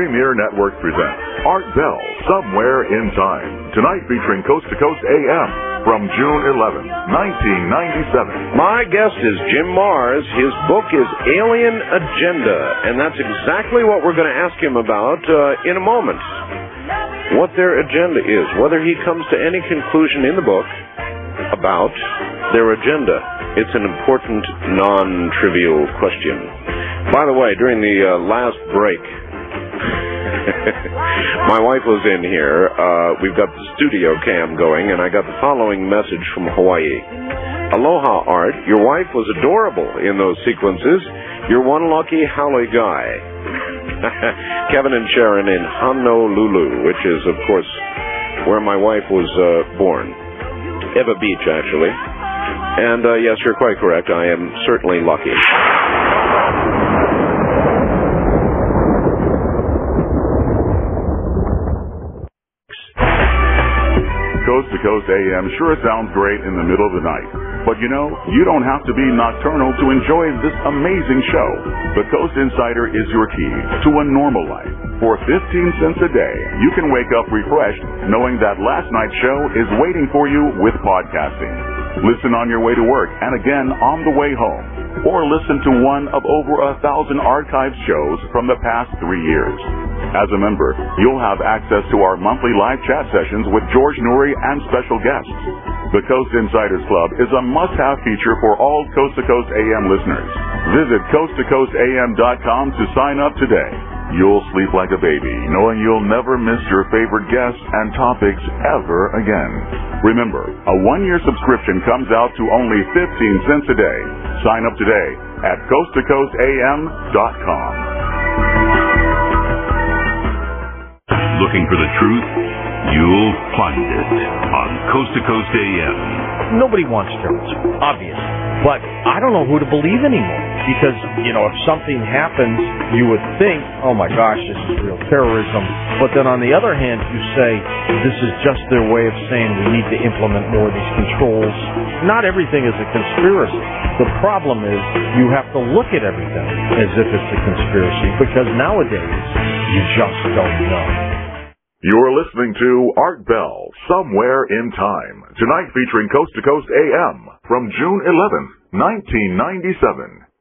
Premier Networks presents Art Bell, Somewhere in Time. Tonight featuring Coast to Coast AM from June 11, 1997. My guest is Jim Marrs. His book is Alien Agenda, and that's exactly what we're going to ask him about in a moment. What their agenda is, whether he comes to any conclusion in the book about their agenda. It's an important, non-trivial question. By the way, during the last break, my wife was in here. We've got the studio cam going, and I got the following message from Hawaii. Aloha, Art. Your wife was adorable in those sequences. You're one lucky haole guy. Kevin and Sharon in Honolulu, which is, of course, where my wife was born. Eva Beach, actually. And, yes, you're quite correct. I am certainly lucky. Coast to Coast AM sure sounds great in the middle of the night. But you know, you don't have to be nocturnal to enjoy this amazing show. The Coast Insider is your key to a normal life. For 15 cents a day, you can wake up refreshed knowing that last night's show is waiting for you with podcasting. Listen on your way to work and again on the way home. Or listen to one of over 1,000 archived shows from the past 3 years. As a member, you'll have access to our monthly live chat sessions with George Noory and special guests. The Coast Insiders Club is a must-have feature for all Coast to Coast AM listeners. Visit coasttocoastam.com to sign up today. You'll sleep like a baby, knowing you'll never miss your favorite guests and topics ever again. Remember, a 1-year subscription comes out to only 15 cents a day. Sign up today at coasttocoastam.com. Looking for the truth? You'll find it on Coast to Coast AM. Nobody wants terrorism, obviously. But I don't know who to believe anymore. Because, you know, if something happens, you would think, oh my gosh, this is real terrorism. But then on the other hand, you say, this is just their way of saying we need to implement more of these controls. Not everything is a conspiracy. The problem is you have to look at everything as if it's a conspiracy. Because nowadays, you just don't know. You're listening to Art Bell, Somewhere in Time. Tonight featuring Coast to Coast AM from June 11th, 1997.